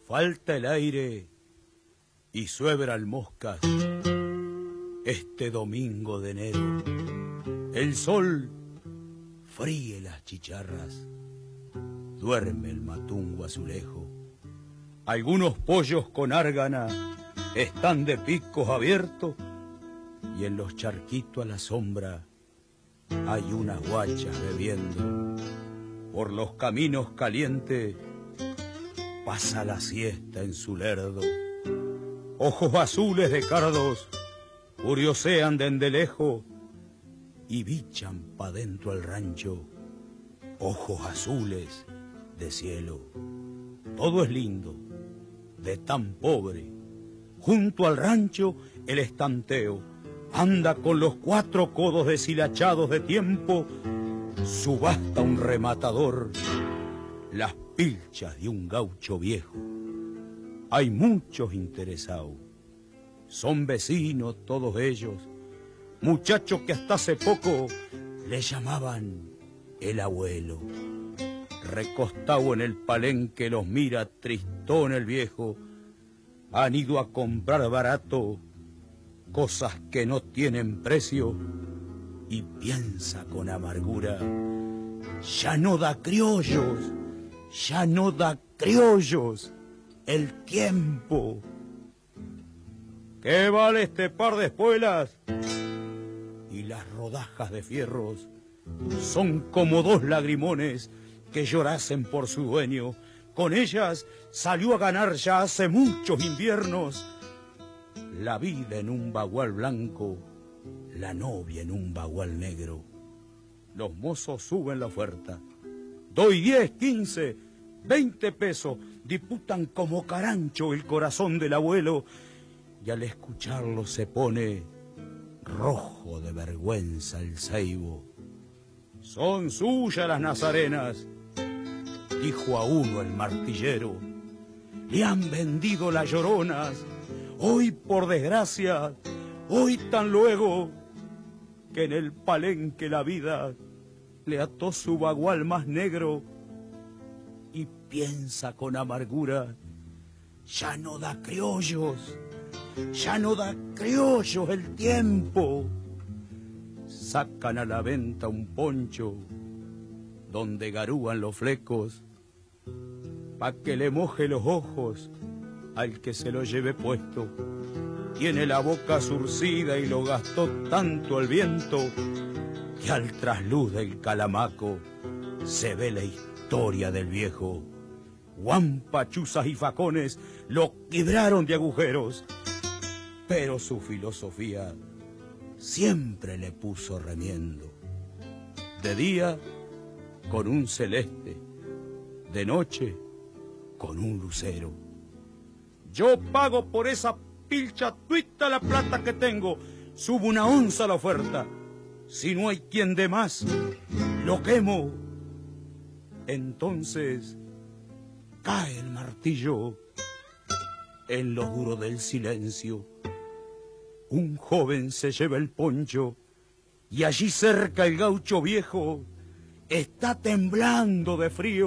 Falta el aire y suebran moscas este domingo de enero. El sol fríe las chicharras, duerme el matungo azulejo. Algunos pollos con árgana están de picos abiertos y en los charquitos a la sombra hay unas guachas bebiendo. Por los caminos calientes pasa la siesta en su lerdo. Ojos azules de cardos curiosean de lejos y bichan pa' dentro al rancho. Ojos azules de cielo. Todo es lindo, de tan pobre. Junto al rancho el estanteo anda con los 4 codos deshilachados de tiempo. Subasta un rematador las pilchas de un gaucho viejo. Hay muchos interesados, son vecinos todos ellos, muchachos que hasta hace poco le llamaban el abuelo. Recostado en el palenque los mira tristón el viejo. Han ido a comprar barato cosas que no tienen precio y piensa con amargura: ya no da criollos, ya no da criollos el tiempo. ¿Qué vale este par de espuelas? Y las rodajas de fierros son como 2 lagrimones que llorasen por su dueño. Con ellas salió a ganar ya hace muchos inviernos la vida en un bagual blanco, la novia en un bagual negro. Los mozos suben la oferta. Doy 10, 15, 20 pesos. Disputan como carancho el corazón del abuelo y al escucharlo se pone rojo de vergüenza el ceibo. Son suyas las nazarenas, dijo a uno el martillero. Le han vendido las lloronas. Hoy, por desgracia, hoy tan luego, que en el palenque la vida le ató su bagual más negro y piensa con amargura: ya no da criollos, ya no da criollos el tiempo. Sacan a la venta un poncho donde garúan los flecos pa' que le moje los ojos al que se lo lleve puesto. Tiene la boca zurcida y lo gastó tanto el viento que al trasluz del calamaco se ve la historia del viejo. Guampa, chuzas y facones lo quebraron de agujeros, pero su filosofía siempre le puso remiendo. De día con un celeste, de noche con un lucero. Yo pago por esa pilcha tuita la plata que tengo, subo 1 onza a la oferta. Si no hay quien dé más, lo quemo. Entonces cae el martillo en lo duro del silencio. Un joven se lleva el poncho y allí cerca el gaucho viejo está temblando de frío.